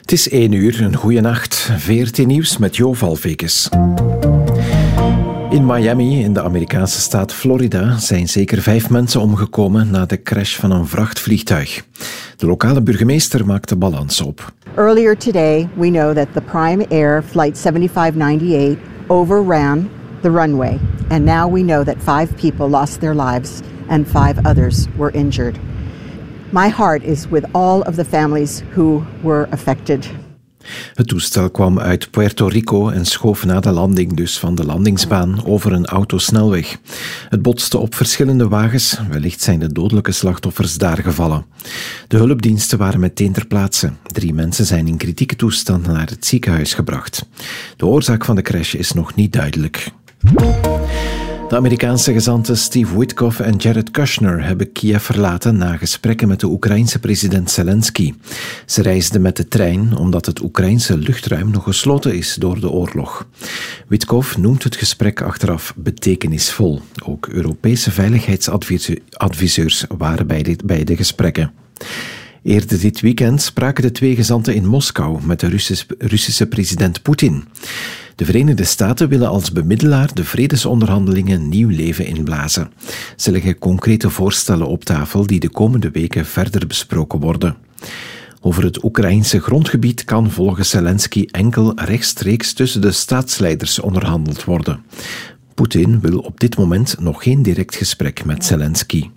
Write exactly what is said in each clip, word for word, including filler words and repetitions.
Het is één uur, een goeie nacht. V R T Nieuws met Jo Valvekes. In Miami, in de Amerikaanse staat Florida, zijn zeker vijf mensen omgekomen na de crash van een vrachtvliegtuig. De lokale burgemeester maakt de balans op. Earlier today, we know that the Prime Air Flight seventy-five ninety-eight overran the runway. And now we know that five people lost their lives and five others were injured. My heart is with all of the families who were affected. Het toestel kwam uit Puerto Rico en schoof na de landing dus van de landingsbaan over een autosnelweg. Het botste op verschillende wagens, wellicht zijn de dodelijke slachtoffers daar gevallen. De hulpdiensten waren meteen ter plaatse. Drie mensen zijn in kritieke toestand naar het ziekenhuis gebracht. De oorzaak van de crash is nog niet duidelijk. De Amerikaanse gezanten Steve Witkoff en Jared Kushner hebben Kiev verlaten na gesprekken met de Oekraïense president Zelensky. Ze reisden met de trein omdat het Oekraïense luchtruim nog gesloten is door de oorlog. Witkoff noemt het gesprek achteraf betekenisvol. Ook Europese veiligheidsadviseurs waren bij, dit, bij de gesprekken. Eerder dit weekend spraken de twee gezanten in Moskou met de Russische, Russische president Poetin. De Verenigde Staten willen als bemiddelaar de vredesonderhandelingen nieuw leven inblazen. Ze leggen concrete voorstellen op tafel die de komende weken verder besproken worden. Over het Oekraïense grondgebied kan volgens Zelensky enkel rechtstreeks tussen de staatsleiders onderhandeld worden. Poetin wil op dit moment nog geen direct gesprek met Zelensky.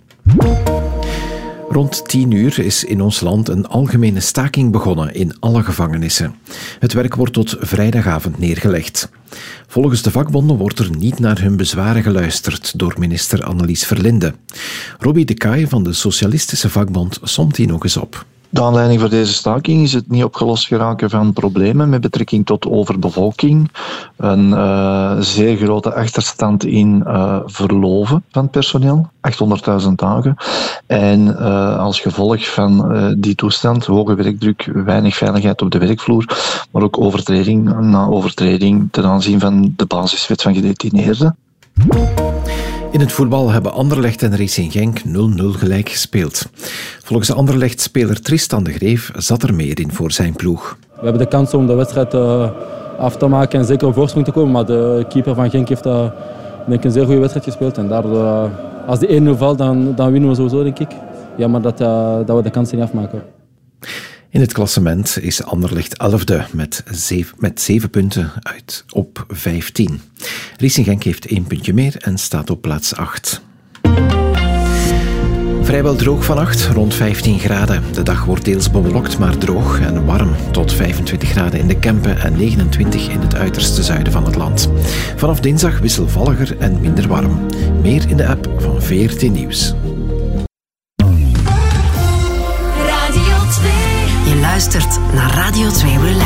Rond tien uur is in ons land een algemene staking begonnen in alle gevangenissen. Het werk wordt tot vrijdagavond neergelegd. Volgens de vakbonden wordt er niet naar hun bezwaren geluisterd door minister Annelies Verlinde. Robbie de Kaai van de Socialistische Vakbond somt die nog eens op. De aanleiding voor deze staking is het niet opgelost geraken van problemen met betrekking tot overbevolking, een uh, zeer grote achterstand in uh, verloven van het personeel, achthonderdduizend dagen, en uh, als gevolg van uh, die toestand hoge werkdruk, weinig veiligheid op de werkvloer, maar ook overtreding na overtreding ten aanzien van de basiswet van gedetineerden. In het voetbal hebben Anderlecht en Racing Genk nul nul gelijk gespeeld. Volgens de Anderlecht-speler Tristan de Greef zat er meer in voor zijn ploeg. We hebben de kans om de wedstrijd uh, af te maken en zeker op voorsprong te komen. Maar de keeper van Genk heeft uh, denk ik een zeer goede wedstrijd gespeeld. En daardoor, uh, als die één nul valt, dan, dan winnen we sowieso, denk ik. Ja, maar dat, uh, dat we de kansen niet afmaken. In het klassement is Anderlecht elfde met zeven, met zeven punten uit op vijftien. Racing Genk heeft één puntje meer en staat op plaats acht. Vrijwel droog vannacht, rond vijftien graden. De dag wordt deels bewolkt, maar droog en warm. Tot vijfentwintig graden in de Kempen en negenentwintig in het uiterste zuiden van het land. Vanaf dinsdag wisselvalliger en minder warm. Meer in de app van V R T Nieuws. Je luistert naar Radio twee Relax.